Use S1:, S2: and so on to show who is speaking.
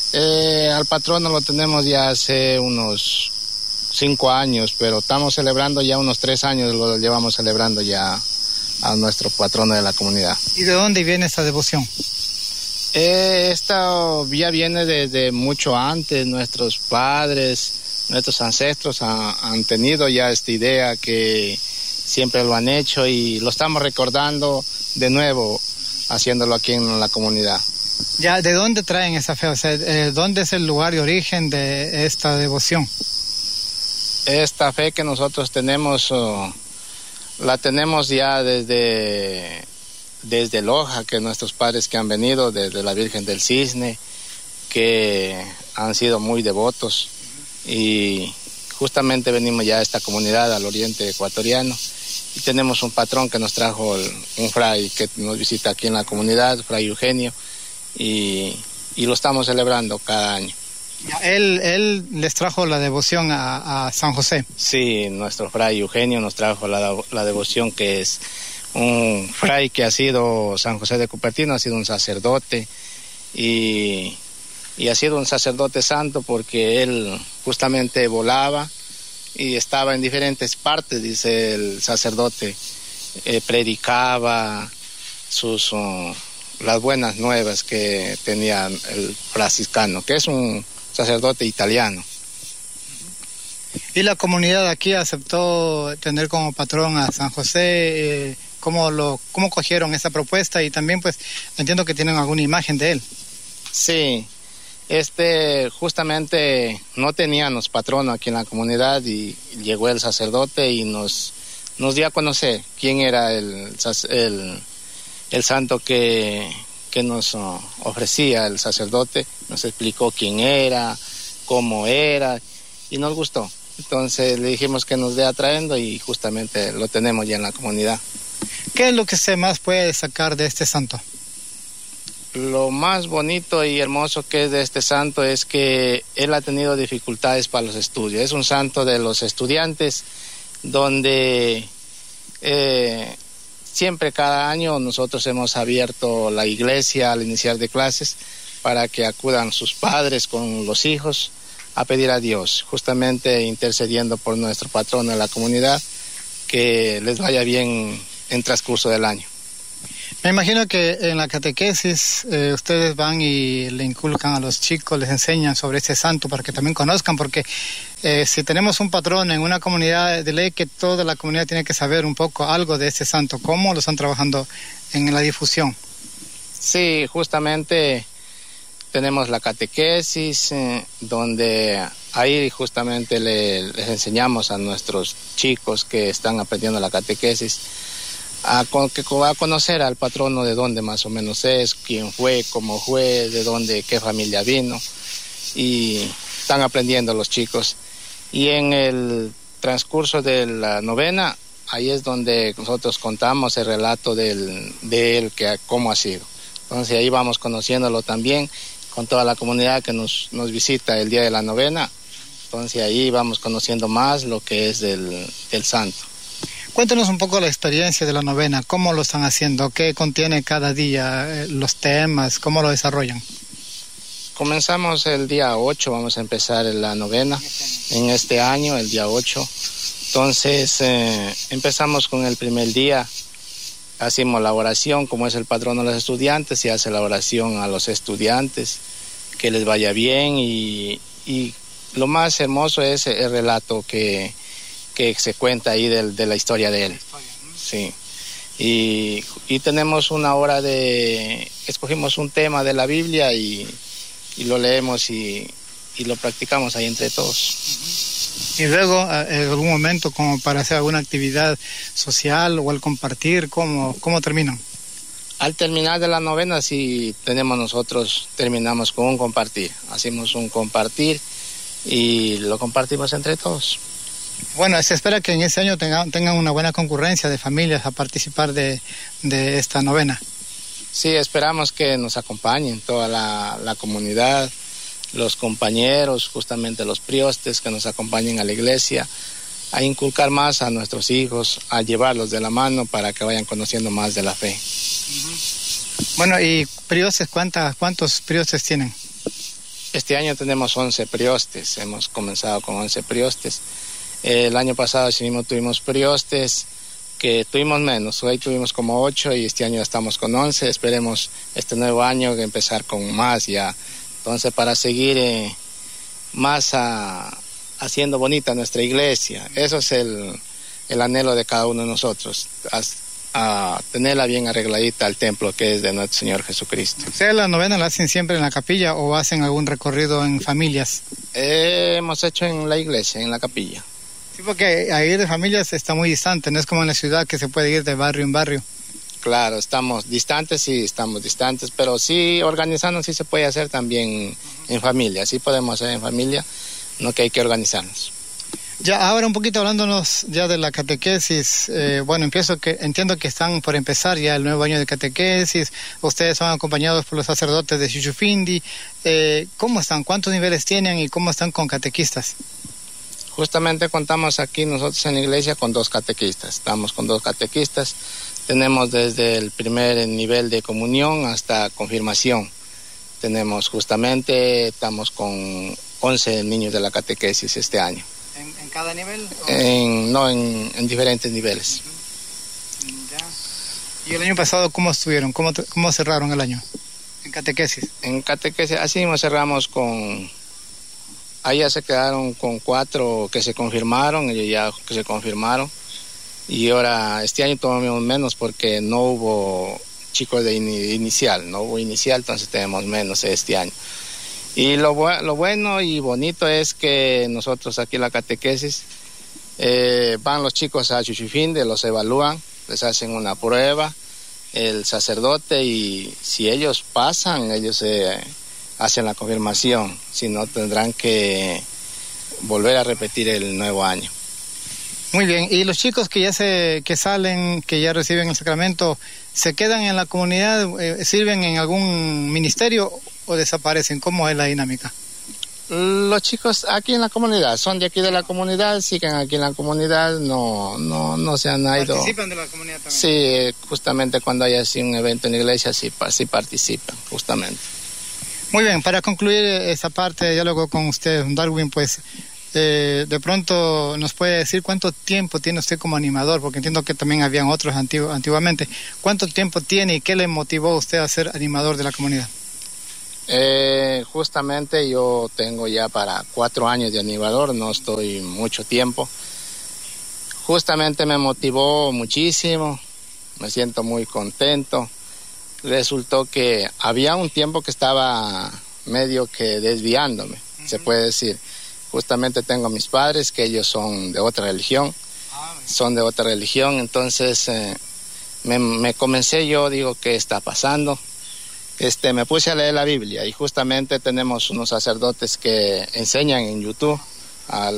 S1: Al patrono lo tenemos ya hace unos 5 años, pero estamos celebrando ya unos 3 años, lo llevamos celebrando ya a nuestro patrono de la comunidad.
S2: ¿Y de dónde viene esta devoción?
S1: Esta ya viene desde mucho antes. Nuestros padres, nuestros ancestros han tenido ya esta idea, que siempre lo han hecho y lo estamos recordando de nuevo, haciéndolo aquí en la comunidad.
S2: Ya, ¿de dónde traen esa fe? O sea, ¿dónde es el lugar de origen de esta devoción?
S1: Esta fe que nosotros tenemos, la tenemos ya desde Loja, que nuestros padres que han venido, desde la Virgen del Cisne, que han sido muy devotos, y justamente venimos ya a esta comunidad, al oriente ecuatoriano, y tenemos un patrón que nos trajo, un fray que nos visita aquí en la comunidad, Fray Eugenio, y lo estamos celebrando cada año.
S2: Él les trajo la devoción a San José.
S1: Sí, nuestro Fray Eugenio nos trajo la devoción, que es un fray que ha sido San José de Cupertino, ha sido un sacerdote y ha sido un sacerdote santo, porque él justamente volaba y estaba en diferentes partes, dice el sacerdote, predicaba las buenas nuevas que tenía el franciscano, que es un sacerdote italiano.
S2: ¿Y la comunidad aquí aceptó tener como patrón a San José? ¿Cómo cogieron esa propuesta? Y también pues entiendo que tienen alguna imagen de él.
S1: Sí, justamente no teníamos patrono aquí en la comunidad, y llegó el sacerdote y nos dio a conocer quién era el santo que nos ofrecía el sacerdote. Nos explicó quién era, cómo era, y nos gustó. Entonces le dijimos que nos vea trayendo, y justamente lo tenemos ya en la comunidad.
S2: ¿Qué es lo que se más puede sacar de este santo?
S1: Lo más bonito y hermoso que es de este santo es que él ha tenido dificultades para los estudios. Es un santo de los estudiantes, donde siempre, cada año, nosotros hemos abierto la iglesia al iniciar de clases para que acudan sus padres con los hijos a pedir a Dios, justamente intercediendo por nuestro patrono de la comunidad, que les vaya bien en transcurso del año.
S2: Me imagino que en la catequesis ustedes van y le inculcan a los chicos, les enseñan sobre este santo para que también conozcan, porque si tenemos un patrón en una comunidad, de ley que toda la comunidad tiene que saber un poco algo de este santo. ¿Cómo lo están trabajando en la difusión?
S1: Sí, justamente tenemos la catequesis, donde ahí justamente les enseñamos a nuestros chicos que están aprendiendo la catequesis a conocer al patrono, de dónde más o menos es, quién fue, cómo fue, de dónde, qué familia vino, y están aprendiendo los chicos. Y en el transcurso de la novena, ahí es donde nosotros contamos el relato de él, que cómo ha sido. Entonces ahí vamos conociéndolo también con toda la comunidad que nos visita el día de la novena. Entonces ahí vamos conociendo más lo que es del santo.
S2: Cuéntanos un poco la experiencia de la novena, cómo lo están haciendo, qué contiene cada día, los temas, cómo lo desarrollan.
S1: Comenzamos el día 8, vamos a empezar la novena en este año, el día 8. Entonces empezamos con el primer día, hacemos la oración, como es el patrono de los estudiantes, se hace la oración a los estudiantes, que les vaya bien, y lo más hermoso es el relato que se cuenta ahí de la historia de él. Sí. Y tenemos una hora escogimos un tema de la Biblia y lo leemos y lo practicamos ahí entre todos.
S2: Y luego, en algún momento, como para hacer alguna actividad social o al compartir, ¿cómo terminan?
S1: Al terminar de la novena, sí, terminamos con un compartir. Hacemos un compartir y lo compartimos entre todos.
S2: Bueno, se espera que en ese año tengan una buena concurrencia de familias a participar de esta novena.
S1: Sí, esperamos que nos acompañen toda la comunidad, los compañeros, justamente los priostes, que nos acompañen a la iglesia, a inculcar más a nuestros hijos, a llevarlos de la mano para que vayan conociendo más de la fe.
S2: Bueno, y priostes, ¿cuántos priostes tienen?
S1: Este año tenemos 11 priostes, hemos comenzado con 11 priostes. El año pasado sí mismo tuvimos priostes, que tuvimos menos, hoy tuvimos como 8 y este año estamos con 11. Esperemos este nuevo año empezar con más ya. Entonces, para seguir haciendo bonita nuestra iglesia, eso es el anhelo de cada uno de nosotros, a tenerla bien arregladita el templo que es de nuestro Señor Jesucristo.
S2: ¿Ustedes la novena la hacen siempre en la capilla o hacen algún recorrido en familias?
S1: Hemos hecho en la iglesia, en la capilla.
S2: Sí, porque ir de familias está muy distante, no es como en la ciudad que se puede ir de barrio en barrio.
S1: Claro, estamos distantes, pero sí organizarnos sí se puede hacer también en familia, sí podemos hacer en familia, no que hay que organizarnos.
S2: Ya ahora un poquito hablándonos ya de la catequesis, entiendo que están por empezar ya el nuevo año de catequesis, ustedes son acompañados por los sacerdotes de Chuchufindi, ¿cómo están? ¿Cuántos niveles tienen y cómo están con catequistas?
S1: Justamente contamos aquí nosotros en la iglesia con 2 catequistas, estamos con 2 catequistas, tenemos desde el primer nivel de comunión hasta confirmación, estamos con 11 niños de la catequesis este año.
S2: ¿En cada nivel?
S1: En diferentes niveles.
S2: Ya. ¿Y el año pasado cómo estuvieron? ¿Cómo cerraron el año en catequesis?
S1: En catequesis así mismo cerramos ahí ya se quedaron con 4 que se confirmaron, y ahora este año tomamos menos porque no hubo chicos de inicial, entonces tenemos menos este año. Y lo bueno y bonito es que nosotros aquí en la catequesis van los chicos a Chuchufindi, los evalúan, les hacen una prueba, el sacerdote, y si ellos pasan, ellos hacen la confirmación, si no tendrán que volver a repetir el nuevo año.
S2: Muy bien, y los chicos que salen, que ya reciben el sacramento, ¿se quedan en la comunidad, sirven en algún ministerio o desaparecen? ¿Cómo es la dinámica?
S1: Los chicos aquí en la comunidad, son de aquí de la comunidad, siguen aquí en la comunidad, no se han ido.
S2: ¿Participan de la comunidad también?
S1: Sí, justamente cuando hay así un evento en la iglesia, sí participan, justamente.
S2: Muy bien, para concluir esta parte de diálogo con usted, Darwin, pues de pronto nos puede decir cuánto tiempo tiene usted como animador, porque entiendo que también habían otros antiguamente. ¿Cuánto tiempo tiene y qué le motivó a usted a ser animador de la comunidad?
S1: Justamente yo tengo ya para 4 años de animador, no estoy mucho tiempo. Justamente me motivó muchísimo, me siento muy contento. Resultó que había un tiempo que estaba medio que desviándome, se puede decir. Justamente tengo a mis padres, que ellos son de otra religión, entonces me comencé, yo digo, ¿qué está pasando? Me puse a leer la Biblia y justamente tenemos unos sacerdotes que enseñan en YouTube al